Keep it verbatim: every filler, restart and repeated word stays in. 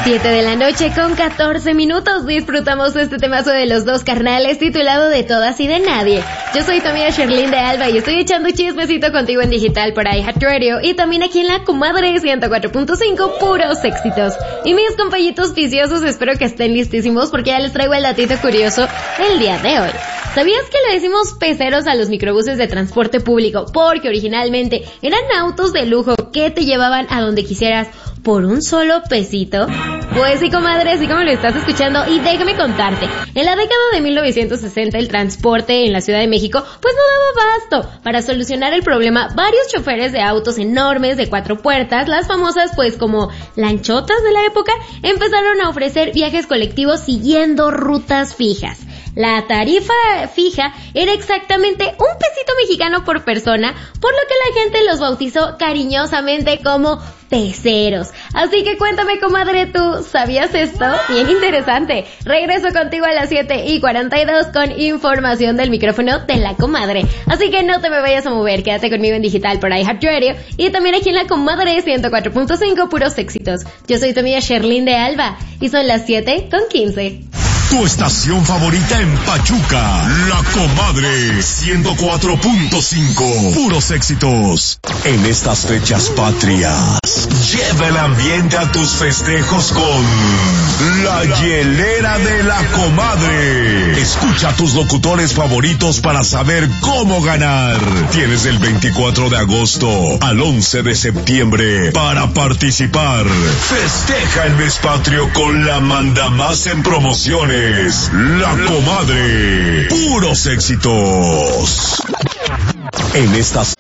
siete de la noche con catorce minutos disfrutamos este temazo de los dos carnales titulado De Todas y de Nadie. Yo soy tu amiga Sherlyn de Alba y estoy echando chismecito contigo en digital por iHeartRadio y también aquí en la Comadre ciento cuatro punto cinco, puros éxitos. Y mis compañitos viciosos espero que estén listísimos porque ya les traigo el datito curioso del día de hoy. ¿Sabías que le decimos peceros a los microbuses de transporte público? Porque originalmente eran autos de lujo que te llevaban a donde quisieras por un solo pesito. Pues sí, comadre, así como lo estás escuchando, y déjame contarte, en la década de mil novecientos sesenta el transporte en la Ciudad de México pues no daba abasto. Para solucionar el problema, varios choferes de autos enormes de cuatro puertas, las famosas pues como lanchotas de la época, empezaron a ofrecer viajes colectivos siguiendo rutas fijas. La tarifa fija era exactamente un pesito mexicano por persona, por lo que la gente los bautizó cariñosamente como peceros. Así que cuéntame, comadre, ¿tú sabías esto? Bien interesante. Regreso contigo a las siete y cuarenta y dos con información del micrófono de la comadre. Así que no te me vayas a mover, quédate conmigo en digital por iHeartRadio y también aquí en la Comadre ciento cuatro punto cinco, puros éxitos. Yo soy tu amiga Sherlyn de Alba y son las siete con quince. Tu estación favorita en Pachuca, La Comadre ciento cuatro punto cinco, puros éxitos. En estas fechas patrias, lleva el ambiente a tus festejos con La Hielera de La Comadre. Escucha a tus locutores favoritos para saber cómo ganar. Tienes el veinticuatro de agosto al once de septiembre para participar. Festeja el mes patrio con la mandamás en promociones. La Comadre, puros éxitos. En estas